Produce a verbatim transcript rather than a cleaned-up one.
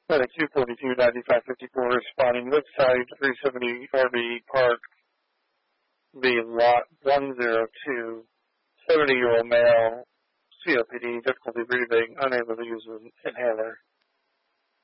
Medic two forty-two, ninety-five fifty-four responding Woodside three seventy R V Park, B lot one oh two, seventy-year-old male, C O P D, difficulty breathing, unable to use an inhaler.